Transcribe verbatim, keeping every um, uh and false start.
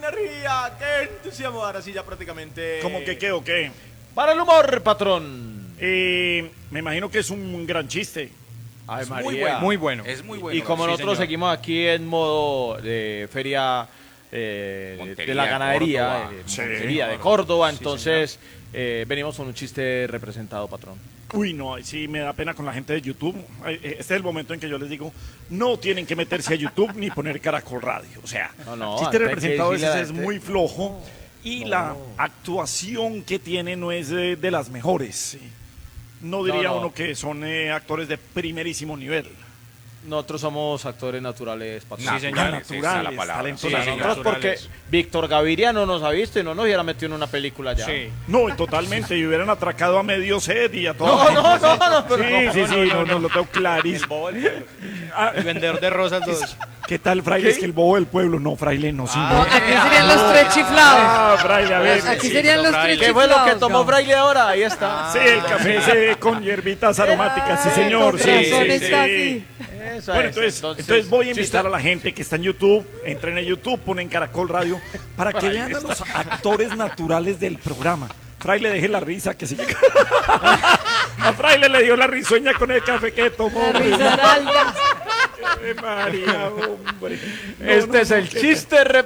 energía, qué entusiasmo. Ahora sí ya prácticamente... ¿Cómo que qué o qué? Para el humor, patrón. Eh, me imagino que es un gran chiste. Ay, Es María. muy bueno. Muy bueno. Es muy bueno. Y como sí, nosotros señor. seguimos aquí en modo de feria eh, Montería, de la ganadería, Córdoba. eh, Sí. Montería de Córdoba, Sí, entonces eh, venimos con un chiste representado, patrón. Uy, no, ahí sí me da pena con la gente de YouTube. Ay, eh, Este es el momento en que yo les digo, no tienen que meterse a YouTube ni poner Caracol Radio. O sea, No, no, el chiste hay que representado a decirle a veces la es gente- muy flojo y la actuación que tiene no es de, de las mejores. No diría No, no. uno que son eh, actores de primerísimo nivel. Nosotros somos actores naturales, patrón. Sí, señor. Naturales, esa es la naturales, palabra. talentosos. Sí, Nosotros señor. porque Víctor Gaviria no nos ha visto y no nos hubiera metido en una película ya. Sí. No, y totalmente, y hubieran atracado a medio set y a todo. No, no, no, no, pero Sí, no, sí, no, sí, no, no, lo tengo clarísimo. Ah, El vendedor de rosas dos. ¿Qué tal, fraile? Es que el bobo del pueblo. No, fraile, no, sí. No, no. aquí serían los tres chiflados. Ah, fraile, a ver. Aquí Sí, serían los tres ¿Qué ¿Qué fue lo que chiflados, tomó Gabo. Fraile ahora? Ahí está. Sí, el café ese con hierbitas aromáticas, sí, señor. Con Sí, razón sí, está sí. así. Eso Bueno, es. entonces, entonces voy a invitar a la gente que está en YouTube, entren a YouTube, ponen Caracol Radio, para que vean a los actores naturales del programa. Fraile, deje la risa que se llega. A Fraile le dio la risueña con el café que tomó. La hombre. risaralda. Ave María, hombre. No, Este no, es no, el qué chiste